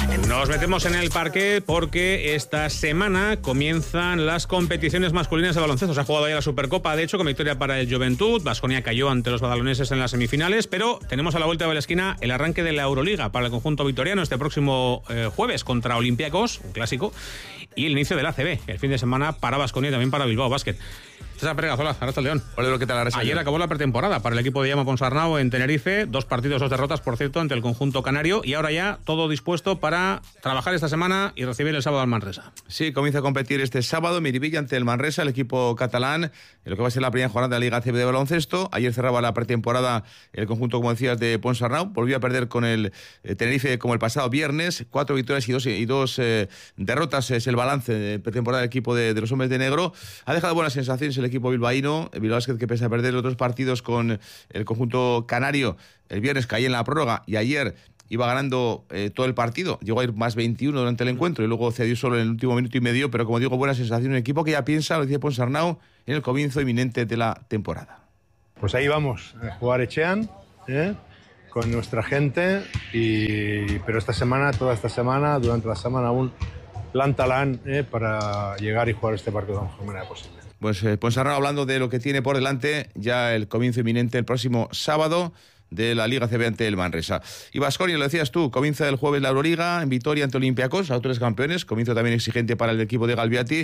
Nos metemos en el parqué porque esta semana comienzan las competiciones masculinas de baloncesto. Se ha jugado ya la Supercopa, de hecho, con victoria para el Joventut. Baskonia cayó ante los badaloneses en las semifinales, pero tenemos a la vuelta de la esquina el arranque de la Euroliga para el conjunto vitoriano este próximo jueves contra Olympiacos, un clásico, y el inicio del ACB, el fin de semana para Baskonia y también para Bilbao Basket. César Pérez Gazola, Arrachaldeón. Hola, ¿qué tal? Ayer acabó la pretemporada para el equipo de Llama Ponsarnau en Tenerife. 2 partidos, 2 derrotas, por cierto, ante el conjunto canario. Y ahora ya todo dispuesto para trabajar esta semana y recibir el sábado al Manresa. Sí, comienza a competir este sábado en Miribilla ante el Manresa, el equipo catalán, en lo que va a ser la primera jornada de la Liga ACB de baloncesto. Ayer cerraba la pretemporada el conjunto, como decías, de Ponsarnau. Volvió a perder con el Tenerife como el pasado viernes. 4 victorias y dos derrotas es el balance de pretemporada del equipo de los hombres de negro. Ha dejado buenas sensaciones el equipo bilbaíno. El Bilbao Basket, que pese a perder otros partidos con el conjunto canario, el viernes caía en la prórroga y ayer iba ganando todo el partido. Llegó a ir más 21 durante el encuentro y luego cedió solo en el último minuto y medio, pero como digo, buena sensación. Un equipo que ya piensa, lo dice Ponsarnau, en el comienzo inminente de la temporada. Pues ahí vamos, a jugar Etxean, con nuestra gente, pero toda esta semana, durante la semana aún, talán para llegar y jugar este partido de la mejor manera posible. Pues Ponsarnau hablando de lo que tiene por delante, ya el comienzo inminente el próximo sábado de la Liga CB ante el Manresa. Y Baskonia, lo decías tú, comienza el jueves la Euroliga en Vitoria ante Olympiacos, autores campeones, comienzo también exigente para el equipo de Galbiati,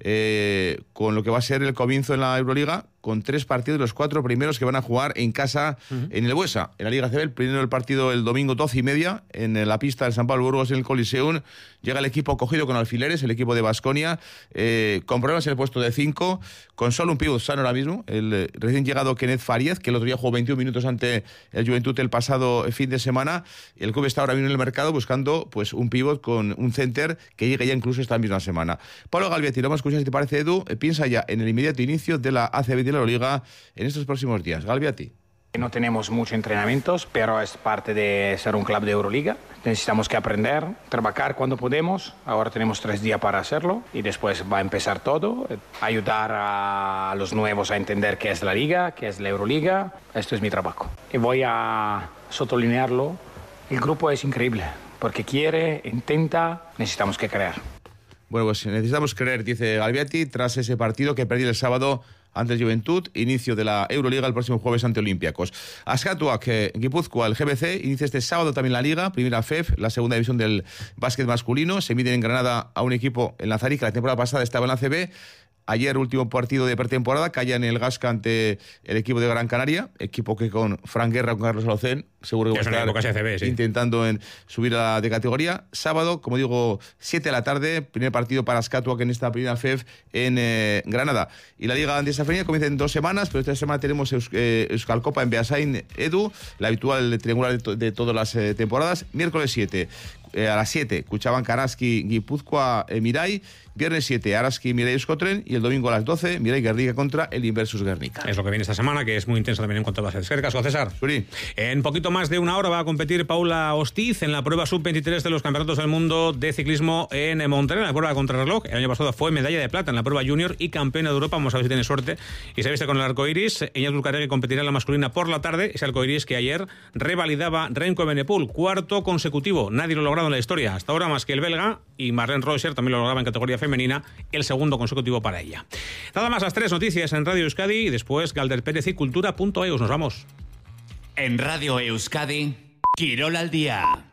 con lo que va a ser el comienzo en la Euroliga, con 3 partidos, los 4 primeros que van a jugar en casa en el Buesa. En la Liga CB, el primero del partido el domingo 12:30, en la pista del San Pablo Burgos en el Coliseum. Llega el equipo cogido con alfileres, el equipo de Baskonia, con problemas en el puesto de 5, con solo un pívot sano ahora mismo, el recién llegado Kenneth Fariez, que el otro día jugó 21 minutos ante el Joventut el pasado fin de semana. El club está ahora mismo en el mercado buscando pues un pívot con un center que llegue ya incluso esta misma semana. Pablo Galbiati, lo vamos a escuchar si te parece, Edu, piensa ya en el inmediato inicio de la ACB de la Euroliga en estos próximos días. Galbiati. No tenemos muchos entrenamientos, pero es parte de ser un club de Euroliga. Necesitamos que aprender, trabajar cuando podemos. Ahora tenemos 3 días para hacerlo y después va a empezar todo. Ayudar a los nuevos a entender qué es la Liga, qué es la Euroliga. Esto es mi trabajo. Y voy a sotolinarlo. El grupo es increíble porque quiere, intenta, necesitamos que creer. Bueno, pues necesitamos creer, dice Galbiati, tras ese partido que perdió el sábado ante el Joventut, inicio de la Euroliga el próximo jueves ante Olympiacos. Askatuak, Guipúzcoa, el GBC, inicia este sábado también la Liga, primera FEF, la segunda división del básquet masculino. Se miden en Granada a un equipo en Lazarí que la temporada pasada estaba en la CB. Ayer, último partido de pretemporada, caía en el Gasca ante el equipo de Gran Canaria, equipo que con Fran Guerra, con Carlos Alocén, seguro que va a estar CB, sí, intentando subir de categoría. Sábado, como digo, 7 de la tarde, primer partido para Askatuak en esta primera FEF en Granada. Y la Liga Antisafenia comienza en 2 semanas, pero esta semana tenemos Euskal Copa en Beasain, Edu, la habitual triangular de todas las temporadas. Miércoles 7. A las 7, Cuchabank, Araski, Guipúzcoa, Mirai. Viernes 7, Araski, Mirai, Euskotren. Y el domingo a las 12, Mirai Guernica contra el Inversus Guernica. Es lo que viene esta semana, que es muy intenso también en cuanto a bases. ¿Qué caso, César? Sí. En poquito más de una hora va a competir Paula Hostiz en la prueba sub-23 de los campeonatos del mundo de ciclismo en Montreal, en la prueba de contrarreloj. El año pasado fue medalla de plata en la prueba junior y campeona de Europa. Vamos a ver si tiene suerte y se viste con el arco iris. Iñaki Urcaregui competirá en la masculina por la tarde. Ese arco iris que ayer revalidaba Remco Evenepoel, 4º consecutivo. Nadie lo ha logrado en la historia hasta ahora más que el belga, y Marlene Reusser también lo lograba en categoría femenina, el 2º consecutivo para ella. Nada más, las 3 noticias en Radio Euskadi y después Galder Pérez y Cultura.eus. Nos vamos. En Radio Euskadi, Quirol al día.